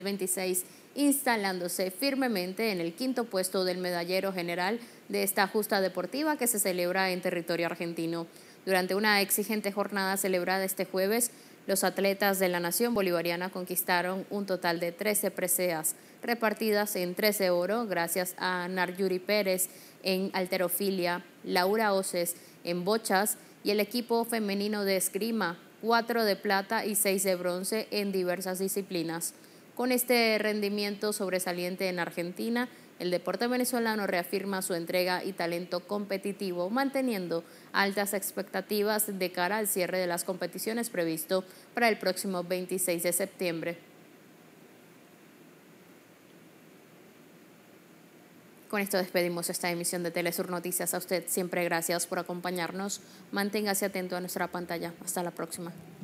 26, instalándose firmemente en el quinto puesto del medallero general de esta justa deportiva que se celebra en territorio argentino. Durante una exigente jornada celebrada este jueves, los atletas de la nación bolivariana conquistaron un total de 13 preseas, repartidas en 13 oro, gracias a Narjuri Pérez en halterofilia, Laura Oces en bochas y el equipo femenino de esgrima, 4 de plata y 6 de bronce en diversas disciplinas. Con este rendimiento sobresaliente en Argentina, el deporte venezolano reafirma su entrega y talento competitivo, manteniendo altas expectativas de cara al cierre de las competiciones previsto para el próximo 26 de septiembre. Con esto despedimos esta emisión de Telesur Noticias. A usted siempre gracias por acompañarnos. Manténgase atento a nuestra pantalla. Hasta la próxima.